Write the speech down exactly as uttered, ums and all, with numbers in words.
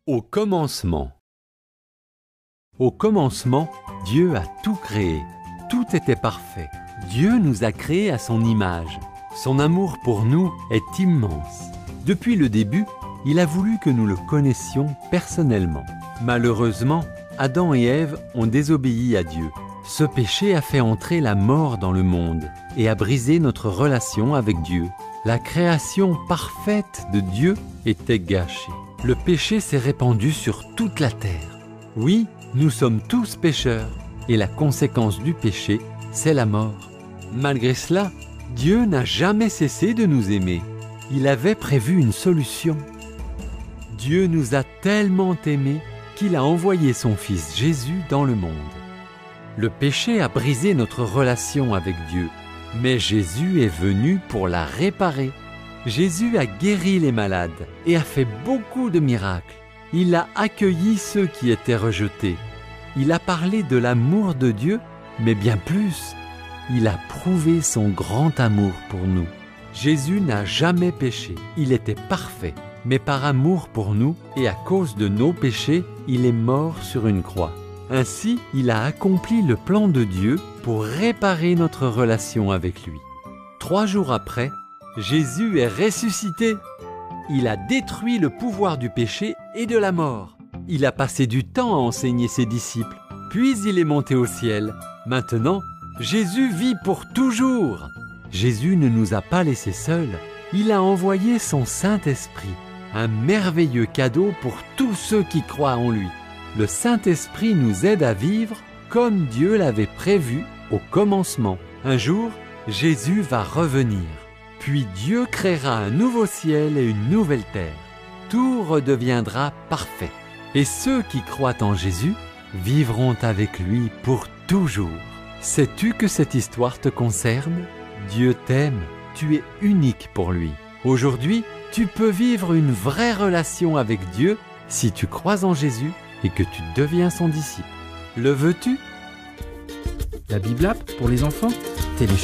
Au commencement. Au commencement, Dieu a tout créé. Tout était parfait. Dieu nous a créés à son image. Son amour pour nous est immense. Depuis le début, il a voulu que nous le connaissions personnellement. Malheureusement, Adam et Ève ont désobéi à Dieu. Ce péché a fait entrer la mort dans le monde et a brisé notre relation avec Dieu. La création parfaite de Dieu était gâchée. Le péché s'est répandu sur toute la terre. Oui, nous sommes tous pécheurs et la conséquence du péché, c'est la mort. Malgré cela, Dieu n'a jamais cessé de nous aimer. Il avait prévu une solution. Dieu nous a tellement aimés qu'il a envoyé son Fils Jésus dans le monde. Le péché a brisé notre relation avec Dieu, mais Jésus est venu pour la réparer. Jésus a guéri les malades et a fait beaucoup de miracles. Il a accueilli ceux qui étaient rejetés. Il a parlé de l'amour de Dieu, mais bien plus, il a prouvé son grand amour pour nous. Jésus n'a jamais péché, il était parfait, mais par amour pour nous et à cause de nos péchés, il est mort sur une croix. Ainsi, il a accompli le plan de Dieu pour réparer notre relation avec lui. Trois jours après, Jésus est ressuscité. Il a détruit le pouvoir du péché et de la mort. Il a passé du temps à enseigner ses disciples, puis il est monté au ciel. Maintenant, Jésus vit pour toujours. Jésus ne nous a pas laissés seuls. Il a envoyé son Saint-Esprit, un merveilleux cadeau pour tous ceux qui croient en lui. Le Saint-Esprit nous aide à vivre comme Dieu l'avait prévu au commencement. Un jour, Jésus va revenir. Puis Dieu créera un nouveau ciel et une nouvelle terre. Tout redeviendra parfait. Et ceux qui croient en Jésus vivront avec lui pour toujours. Sais-tu que cette histoire te concerne? Dieu t'aime, tu es unique pour lui. Aujourd'hui, tu peux vivre une vraie relation avec Dieu si tu crois en Jésus et que tu deviens son disciple. Le veux-tu? La Bible app pour les enfants, téléchargez